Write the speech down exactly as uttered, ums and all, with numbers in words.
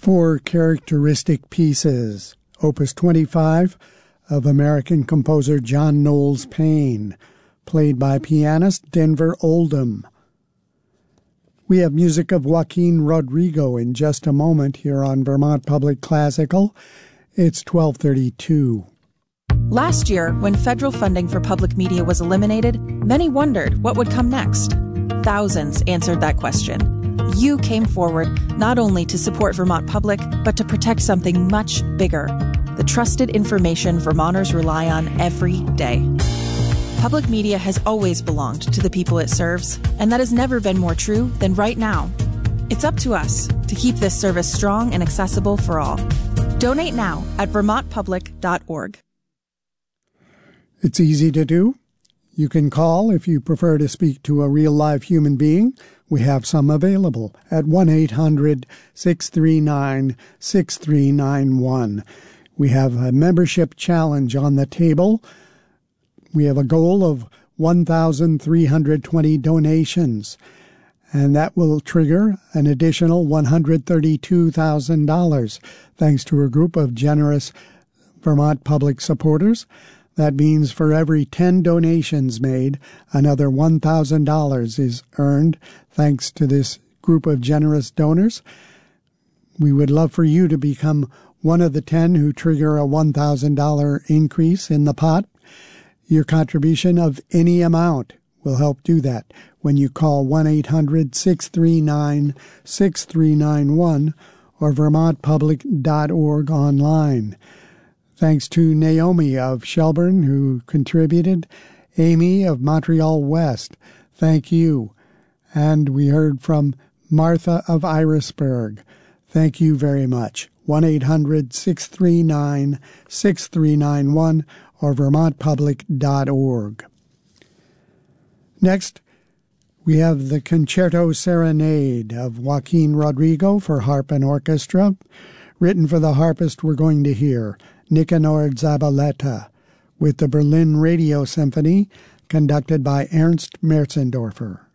Four Characteristic Pieces, Opus twenty-five, of American composer John Knowles Paine, played by pianist Denver Oldham. We have music of Joaquin Rodrigo in just a moment here on Vermont Public Classical. It's twelve thirty-two. Last year, when federal funding for public media was eliminated, many wondered what would come next. Thousands answered that question. You came forward not only to support Vermont Public, but to protect something much bigger, the trusted information Vermonters rely on every day. Public media has always belonged to the people it serves, and that has never been more true than right now. It's up to us to keep this service strong and accessible for all. Donate now at vermont public dot org. It's easy to do. You can call if you prefer to speak to a real live human being. We have some available at one eight hundred, six three nine, six three nine one. We have a membership challenge on the table. We have a goal of one thousand three hundred twenty donations, and that will trigger an additional one hundred thirty-two thousand dollars, thanks to a group of generous Vermont Public supporters. That means for every ten donations made, another one thousand dollars is earned thanks to this group of generous donors. We would love for you to become one of the ten who trigger a one thousand dollars increase in the pot. Your contribution of any amount will help do that when you call one eight hundred, six three nine, six three nine one or vermont public dot org online. Thanks to Naomi of Shelburne, who contributed. Amy of Montreal West, thank you. And we heard from Martha of Irisburg. Thank you very much. one eight hundred, six three nine, six three nine one or vermont public dot org. Next, we have the Concerto Serenade of Joaquin Rodrigo for harp and orchestra, written for the harpist we're going to hear, Nicanor Zabaleta, with the Berlin Radio Symphony, conducted by Ernst Merzendorfer.